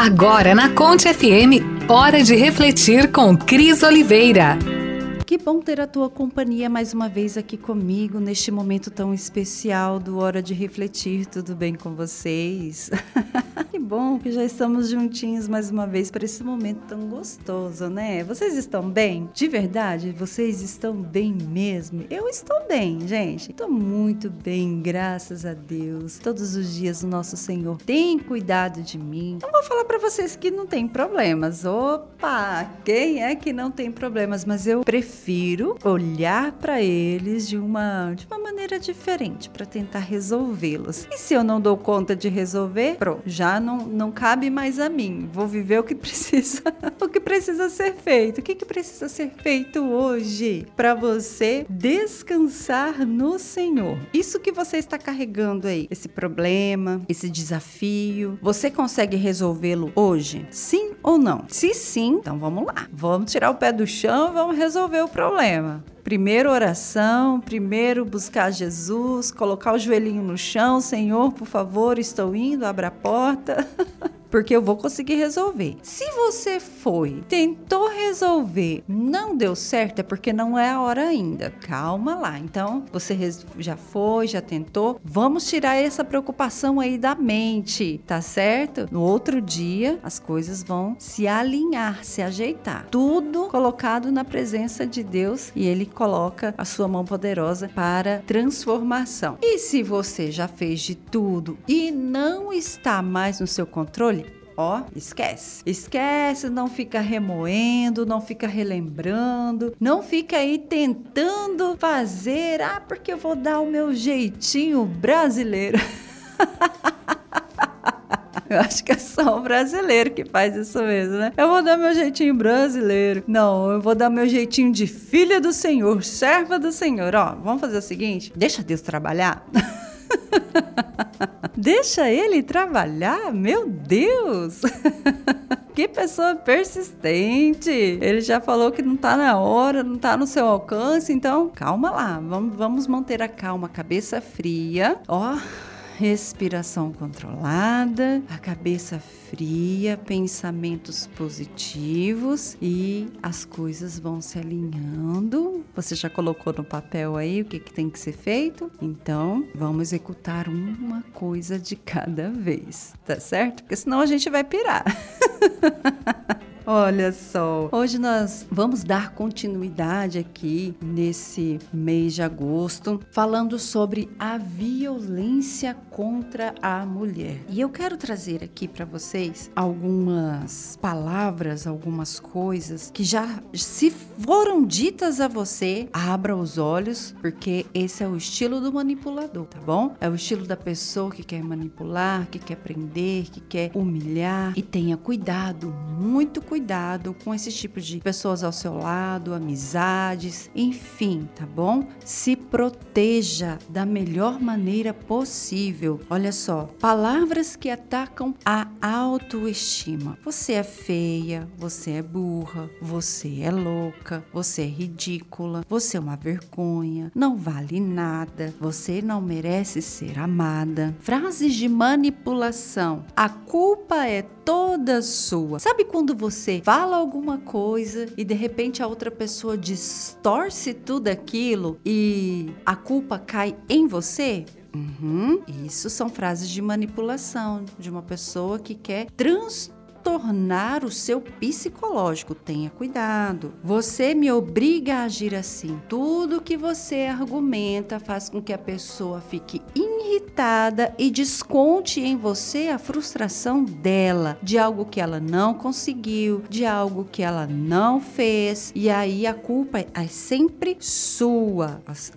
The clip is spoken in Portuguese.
Agora na Conte FM, hora de refletir com Cris Oliveira. Que bom ter a tua companhia mais uma vez aqui comigo neste momento tão especial do Hora de Refletir. Tudo bem com vocês? Que bom que já estamos juntinhos mais uma vez para esse momento tão gostoso, né? Vocês estão bem? De verdade, vocês estão bem mesmo? Eu estou bem, gente. Estou muito bem, graças a Deus. Todos os dias o nosso Senhor tem cuidado de mim. Não vou falar para vocês que não tem problemas. Opa, quem é que não tem problemas? Mas eu prefiro olhar para eles de uma maneira diferente para tentar resolvê-los. E se eu não dou conta de resolver, pronto, já não cabe mais a mim. Vou viver o que precisa, o que precisa ser feito. O que precisa ser feito hoje para você descansar no Senhor? Isso que você está carregando aí, esse problema, esse desafio, você consegue resolvê-lo hoje? Sim ou não? Se sim, então vamos lá. Vamos tirar o pé do chão e vamos resolver o problema. Primeiro oração, primeiro buscar Jesus, colocar o joelhinho no chão. Senhor, por favor, estou indo, abra a porta. Porque eu vou conseguir resolver. Se você tentou resolver, não deu certo, é porque não é a hora ainda. Calma lá. Então, você já tentou. Vamos tirar essa preocupação aí da mente, tá certo? No outro dia, as coisas vão se alinhar, se ajeitar. Tudo colocado na presença de Deus e Ele coloca a sua mão poderosa para transformação. E se você já fez de tudo e não está mais no seu controle, esquece, não fica remoendo, não fica relembrando, não fica aí tentando fazer, porque eu vou dar o meu jeitinho brasileiro. Eu acho que é só o brasileiro que faz isso mesmo, né? Eu vou dar meu jeitinho brasileiro. Não, eu vou dar meu jeitinho de filha do Senhor, serva do Senhor. Vamos fazer o seguinte, deixa Deus trabalhar. Deixa Ele trabalhar? Meu Deus! Que pessoa persistente! Ele já falou que não tá na hora, não tá no seu alcance, então calma lá, vamos manter a calma, cabeça fria, respiração controlada, a cabeça fria, pensamentos positivos e as coisas vão se alinhando. Você já colocou no papel aí o que tem que ser feito? Então, vamos executar uma coisa de cada vez, tá certo? Porque senão a gente vai pirar. Olha só, hoje nós vamos dar continuidade aqui nesse mês de agosto, falando sobre a violência contra a mulher. E eu quero trazer aqui para vocês algumas palavras, algumas coisas que já se foram ditas a você, abra os olhos, porque esse é o estilo do manipulador, tá bom? É o estilo da pessoa que quer manipular, que quer prender, que quer humilhar. E tenha cuidado, muito cuidado com esse tipo de pessoas ao seu lado, amizades, enfim, tá bom? Se proteja da melhor maneira possível. Olha só, palavras que atacam a autoestima. Você é feia, você é burra, você é louca, você é ridícula, você é uma vergonha, não vale nada, você não merece ser amada. Frases de manipulação. A culpa é toda sua. Sabe quando você fala alguma coisa e de repente a outra pessoa distorce tudo aquilo e a culpa cai em você? Isso são frases de manipulação de uma pessoa que quer transtornar o seu psicológico. Tenha cuidado. Você me obriga a agir assim. Tudo que você argumenta faz com que a pessoa fique irritada e desconte em você a frustração dela, de algo que ela não conseguiu, de algo que ela não fez, e aí a culpa é sempre sua.